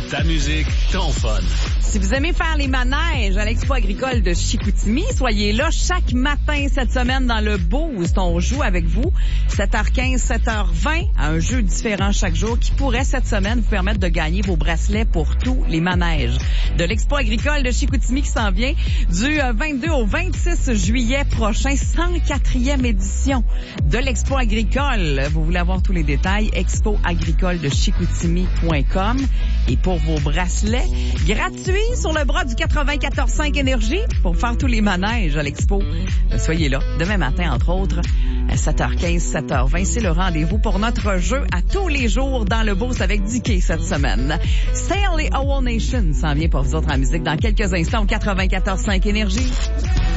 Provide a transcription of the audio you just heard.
Ta musique, ton fun. Si vous aimez faire les manèges à l'Expo agricole de Chicoutimi, soyez là chaque matin cette semaine dans le Boost. On joue avec vous 7h15, 7h20 à un jeu différent chaque jour qui pourrait cette semaine vous permettre de gagner vos bracelets pour tous les manèges. De l'Expo agricole de Chicoutimi qui s'en vient du 22 au 26 juillet prochain, 104e édition de l'Expo agricole. Vous voulez avoir tous les détails, expoagricoledechicoutimI.com. Et pour vos bracelets gratuits sur le bras du 94.5 Énergie pour faire tous les manèges à l'Expo. Soyez là demain matin, entre autres, à 7h15, 7h20. C'est le rendez-vous pour notre jeu à tous les jours dans le Beauce avec Dicky cette semaine. Sail et Owl Nation s'en vient pour vous autres en musique dans quelques instants au 94.5 Énergie.